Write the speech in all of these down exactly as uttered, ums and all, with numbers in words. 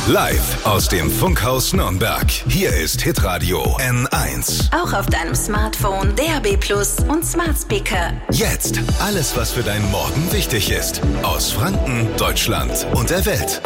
Live aus dem Funkhaus Nürnberg. Hier ist Hitradio N eins. Auch auf deinem Smartphone, D A B Plus und Smart Speaker. Jetzt alles, was für deinen Morgen wichtig ist. Aus Franken, Deutschland und der Welt.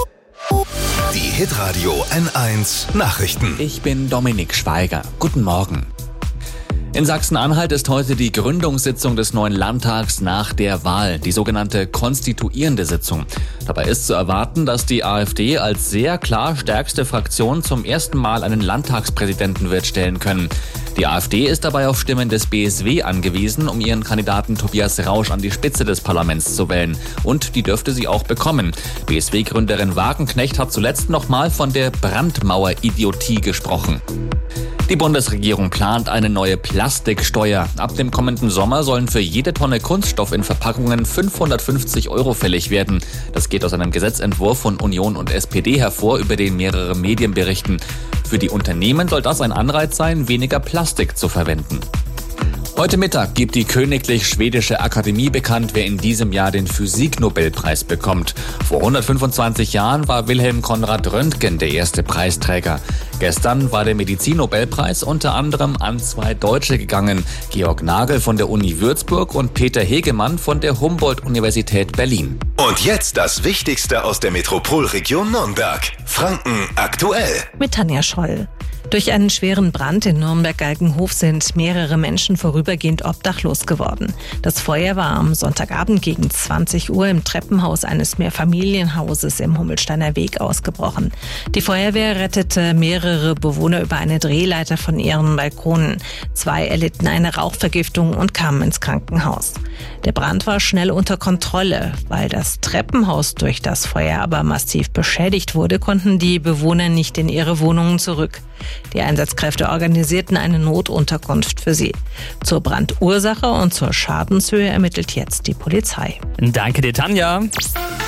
Die Hitradio N eins Nachrichten. Ich bin Dominik Schweiger. Guten Morgen. In Sachsen-Anhalt ist heute die Gründungssitzung des neuen Landtags nach der Wahl, die sogenannte konstituierende Sitzung. Dabei ist zu erwarten, dass die AfD als sehr klar stärkste Fraktion zum ersten Mal einen Landtagspräsidenten wird stellen können. Die AfD ist dabei auf Stimmen des B S W angewiesen, um ihren Kandidaten Tobias Rausch an die Spitze des Parlaments zu wählen. Und die dürfte sie auch bekommen. B S W-Gründerin Wagenknecht hat zuletzt nochmal von der Brandmauer-Idiotie gesprochen. Die Bundesregierung plant eine neue Plastiksteuer. Ab dem kommenden Sommer sollen für jede Tonne Kunststoff in Verpackungen fünfhundertfünfzig Euro fällig werden. Das geht aus einem Gesetzentwurf von Union und S P D hervor, über den mehrere Medien berichten. Für die Unternehmen soll das ein Anreiz sein, weniger Plastik zu verwenden. Heute Mittag gibt die Königlich Schwedische Akademie bekannt, wer in diesem Jahr den Physiknobelpreis bekommt. Vor hundertfünfundzwanzig Jahren war Wilhelm Konrad Röntgen der erste Preisträger. Gestern war der Medizinnobelpreis unter anderem an zwei Deutsche gegangen. Georg Nagel von der Uni Würzburg und Peter Hegemann von der Humboldt-Universität Berlin. Und jetzt das Wichtigste aus der Metropolregion Nürnberg. Franken aktuell. Mit Tanja Scholl. Durch einen schweren Brand in Nürnberg-Galgenhof sind mehrere Menschen vorübergehend obdachlos geworden. Das Feuer war am Sonntagabend gegen zwanzig Uhr im Treppenhaus eines Mehrfamilienhauses im Hummelsteiner Weg ausgebrochen. Die Feuerwehr rettete mehrere Bewohner über eine Drehleiter von ihren Balkonen. Zwei erlitten eine Rauchvergiftung und kamen ins Krankenhaus. Der Brand war schnell unter Kontrolle. Weil das Treppenhaus durch das Feuer aber massiv beschädigt wurde, konnten die Bewohner nicht in ihre Wohnungen zurück. Die Einsatzkräfte organisierten eine Notunterkunft für sie. Zur Brandursache und zur Schadenshöhe ermittelt jetzt die Polizei. Danke dir, Tanja. N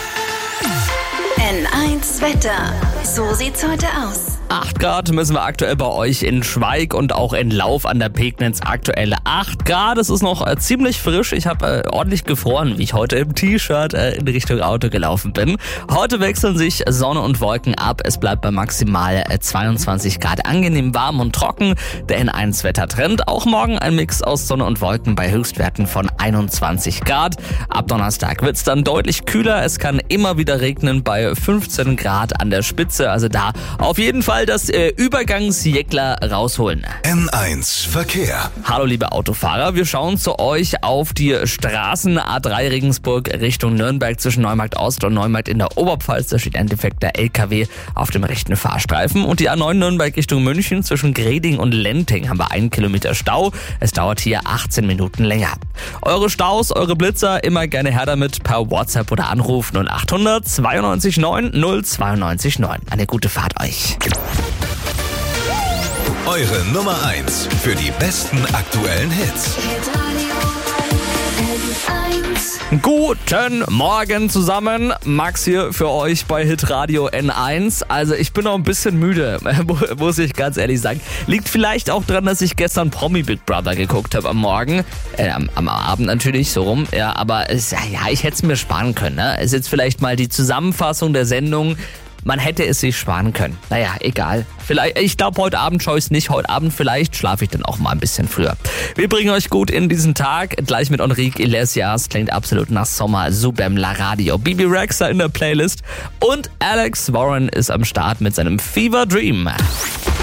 eins Wetter. So sieht's heute aus. acht Grad müssen wir aktuell bei euch in Schweig und auch in Lauf an der Pegnitz. Aktuelle acht Grad. Es ist noch äh, ziemlich frisch. Ich habe äh, ordentlich gefroren, wie ich heute im T-Shirt äh, in Richtung Auto gelaufen bin. Heute wechseln sich Sonne und Wolken ab. Es bleibt bei maximal äh, zweiundzwanzig Grad angenehm warm und trocken. Der N eins Wettertrend. Auch morgen ein Mix aus Sonne und Wolken bei Höchstwerten von einundzwanzig Grad. Ab Donnerstag wird's dann deutlich kühler. Es kann immer wieder regnen bei fünfzehn Grad an der Spitze. Also da auf jeden Fall das äh, Übergangsjäckler rausholen. N eins Verkehr. Hallo liebe Autofahrer, wir schauen zu euch auf die Straßen A drei Regensburg Richtung Nürnberg zwischen Neumarkt Ost und Neumarkt in der Oberpfalz. Da steht ein defekter L K W auf dem rechten Fahrstreifen. Und die A neun Nürnberg Richtung München zwischen Greding und Lenting haben wir einen Kilometer Stau. Es dauert hier achtzehn Minuten länger. Eure Staus, eure Blitzer, immer gerne her damit per WhatsApp oder Anruf null acht hundert zweiundneunzig neun null zweiundneunzig neun. Eine gute Fahrt euch. Eure Nummer eins für die besten aktuellen Hits. Guten Morgen zusammen. Max hier für euch bei Hitradio N eins. Also ich bin noch ein bisschen müde, muss ich ganz ehrlich sagen. Liegt vielleicht auch daran, dass ich gestern Promi Big Brother geguckt habe am Morgen. Äh, am, am Abend natürlich, so rum. Ja, aber es, ja, ich hätte es mir sparen können. Ne? Ist jetzt vielleicht mal die Zusammenfassung der Sendung. Man hätte es sich sparen können. Naja, egal. Vielleicht, ich glaube, heute Abend schaue ich es nicht. Heute Abend vielleicht schlafe ich dann auch mal ein bisschen früher. Wir bringen euch gut in diesen Tag. Gleich mit Enrique Iglesias. Klingt absolut nach Sommer. Subem La Radio. Bibi Rexha in der Playlist. Und Alex Warren ist am Start mit seinem Fever Dream.